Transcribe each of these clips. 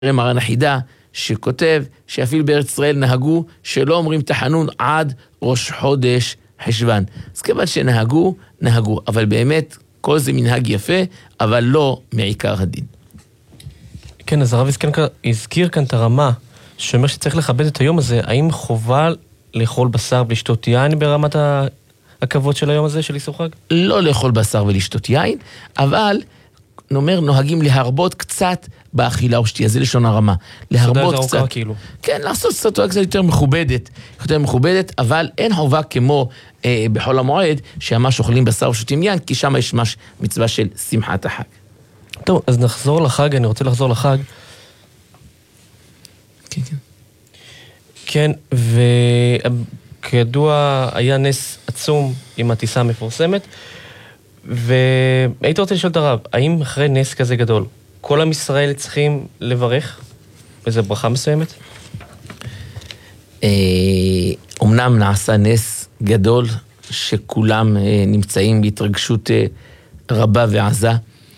מרן החידה שכותב שאפילו בארץ ישראל נהגו שלא אומרים תחנון עד ראש חודש חשוון. אז כיוון שנהגו, אבל באמת כל זה מנהג יפה, אבל לא מעיקר הדין. כן, אז הרב הזכיר כאן את הרמה, שאומר שצריך לכבד את היום הזה. האם חובה לאכול בשר ולשתות יין ברמת הכבוד של היום הזה, של איסור חג? לא לאכול בשר ולשתות יין, אבל נוהגים להרבות קצת באכילה או שתייה, זה לשון הרמה. להרבות קצת. כאילו. כן, לעשות סטטואה קצת יותר מכובדת, אבל אין חובה כמו בחול המועד, שממש אוכלים בשר ושותים יין, כי שם יש ממש מצווה של שמחת החג. טוב, אז נחזור לחג, אני רוצה לחזור לחג. כן. כן, וכידוע היה נס עצום עם הטיסה המפורסמת, והייתי רוצה לשאול את הרב, האם אחרי נס כזה גדול, כל עם ישראל צריכים לברך איזו ברכה מסוימת? אמנם נעשה נס גדול, שכולם נמצאים בהתרגשות רבה ועזה.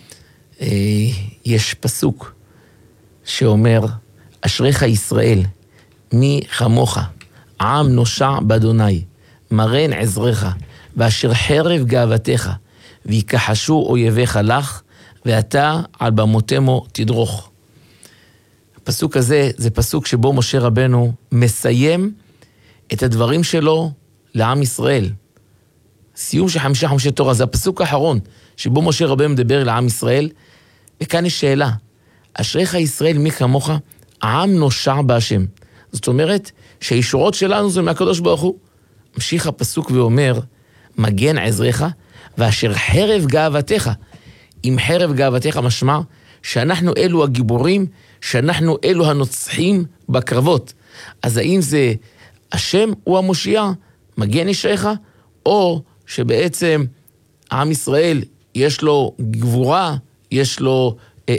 יש פסוק שאומר, אשריך ישראל, מי כמוך, עם נושע באדוני, מרן עזרך, ואשר חרב גאוותך, ויקחשו אויביך לך, ואתה על במותמו תדרוך. הפסוק הזה זה פסוק שבו משה רבנו מסיים את הדברים שלו לעם ישראל. סיום של 5 חומשי תורה, זה הפסוק האחרון שבו משה רבנו מדבר לעם ישראל, וכאן יש שאלה, אשריך ישראל מי כמוך, עם נושע בהשם. זאת אומרת שהישועות שלנו זה מהקדוש ברוך הוא. ממשיך הפסוק ואומר, מגן עזרך, ואשר חרב גאוותך. עם חרב גאוותך משמע שאנחנו אלו הגיבורים, שאנחנו אלו הנוצחים בקרבות. אז האם זה השם הוא המושיע, מגן ישעך, או שבעצם עם ישראל יש לו גבורה, יש לו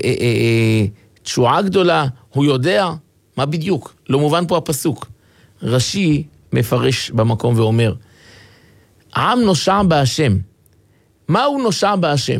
תשועה גדולה, הוא יודע מה בדיוק, לא מובן פה הפסוק. רש"י מפרש במקום ואומר, עם נושע בהשם. מהו נושע בהשם?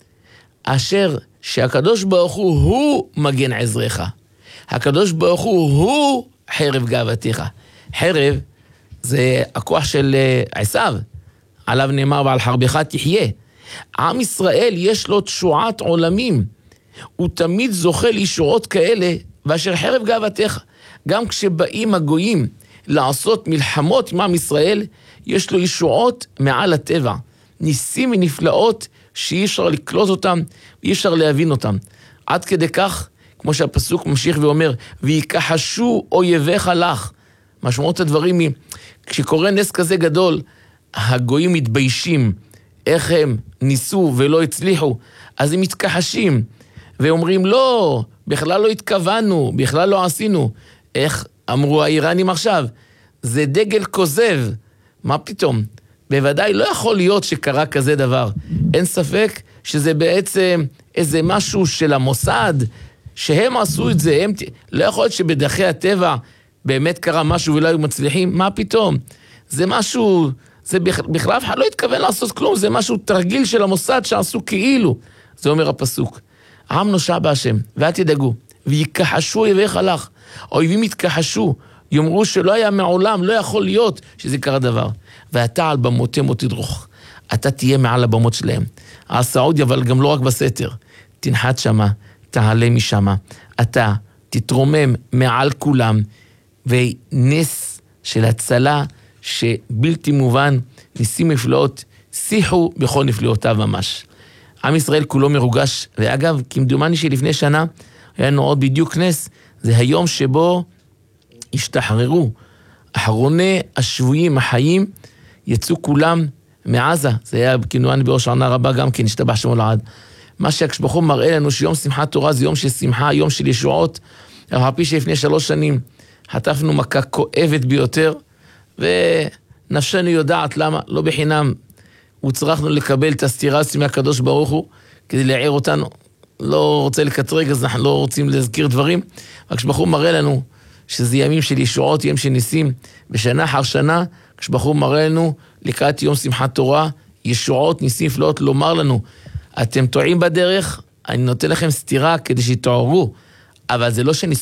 אשר שהקדוש ברוך הוא מגן עזרך. הקדוש ברוך הוא חרב גאוותך. חרב זה הכוח של עשיו, עליו נאמר ועל חרבך תחיה. עם ישראל יש לו תשועת עולמים, הוא תמיד זוכה לישועות כאלה, ואשר חרב גאוותך. גם כשבאים הגויים לעשות מלחמות עם עם ישראל, יש לו ישועות מעל הטבע, ניסים ונפלאות שאי אפשר לקלוט אותם, ואי אפשר להבין אותם. עד כדי כך, כמו שהפסוק ממשיך ואומר, ויקחשו אויביך לך. משמעות הדברים היא, כשקורה נס כזה גדול, הגויים מתביישים, איך הם ניסו ולא הצליחו, אז הם מתכחשים, ואומרים, לא, בכלל לא התכוונו, בכלל לא עשינו. איך אמרו האיראנים עכשיו? זה דגל כוזב. מה פתאום? בוודאי לא יכול להיות שקרה כזה דבר. אין ספק שזה בעצם איזה משהו של המוסד, שהם עשו את זה. לא יכול להיות שבדרכי הטבע באמת קרה משהו ולא היו מצליחים. מה פתאום? זה משהו, זה בכלל לא התכוון לעשות כלום, זה משהו תרגיל של המוסד שעשו כאילו. זה אומר הפסוק. עם נושע בהשם, ואל תדאגו, ויקחשו אויביך לך. האויבים יתכחשו, יאמרו שלא היה מעולם, לא יכול להיות שזה קרה דבר. ואתה על במותמו תדרוך. אתה תהיה מעל הבמות שלהם. הסעודיה, אבל גם לא רק בסתר. תנחת שמה, תעלה משמה. אתה תתרומם מעל כולם, ונס של הצלה שבלתי מובן, ניסים נפלאות, שיחו בכל נפלאותיו ממש. עם ישראל כולו מרוגש, ואגב, כמדומני שלפני שנה, היה לנו עוד בדיוק נס, זה היום שבו השתחררו אחרוני השבויים החיים, יצאו כולם מעזה, זה היה כמדומני בראש הענה רבה גם כן, השתבח שמו לעד. מה שהקשבחו מראה לנו שיום שמחת תורה זה יום של שמחה, יום של ישועות, אבל הפי שלפני 3 שנים חטפנו מכה כואבת ביותר, ונפשנו יודעת למה, לא בחינם, וצריכנו לקבל את הסתירה מהקדוש ברוך הוא, כדי להעיר אותנו. לא רוצה לקטרג, אז אנחנו לא רוצים להזכיר דברים. הקשבחו מראה לנו שזה ימים של ישועות, ימים של ניסים, בשנה אחר שנה, הקשבחו מראה לנו לקראת יום שמחת תורה, ישועות, ניסים נפלאות, לומר לנו, אתם טועים בדרך, אני נותן לכם סתירה כדי שתעוררו. אבל זה לא שניסו